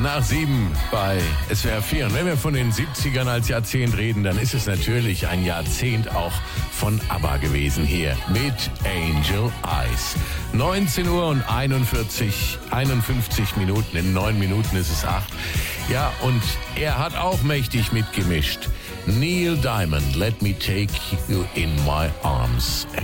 nach 7 bei SWR 4. Und wenn wir von den 70ern als Jahrzehnt reden, dann ist es natürlich ein Jahrzehnt auch von ABBA gewesen hier mit Angel Eyes. 19 Uhr und 51 Minuten, in 9 Minuten ist es 8. Ja, und er hat auch mächtig mitgemischt. Neil Diamond, Let Me Take You in My Arms.